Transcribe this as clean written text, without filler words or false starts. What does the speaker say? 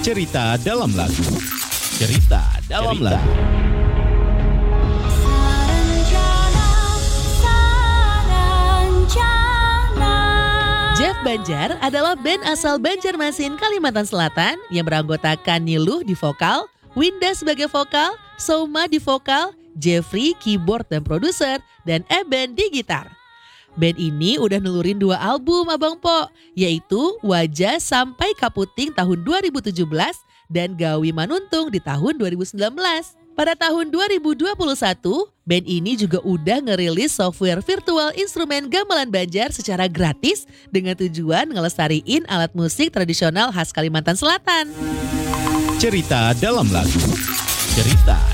Cerita dalam lagu. Cerita dalam lagu. Jeff Banjar adalah band asal Banjarmasin, Kalimantan Selatan yang beranggotakan Niluh di vokal, Winda sebagai vokal, Soma di vokal, Jeffrey keyboard dan produser, dan Eben di gitar. Band ini udah nelurin 2 album Abang Po, yaitu Wajah Sampai Kaputing tahun 2017 dan Gawi Manuntung di tahun 2019. Pada tahun 2021, band ini juga udah ngerilis software virtual instrumen gamelan Banjar secara gratis dengan tujuan ngelestariin alat musik tradisional khas Kalimantan Selatan. Cerita dalam lagu. Cerita